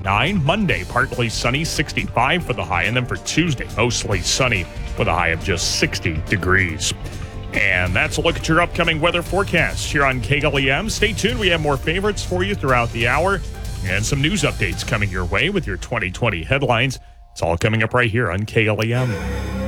59. Monday, partly sunny, 65 for the high. And then for Tuesday, mostly sunny with a high of just 60 degrees. And that's a look at your upcoming weather forecast here on KLEM. Stay tuned. We have more favorites for you throughout the hour and some news updates coming your way with your 2020 headlines. It's all coming up right here on KLEM.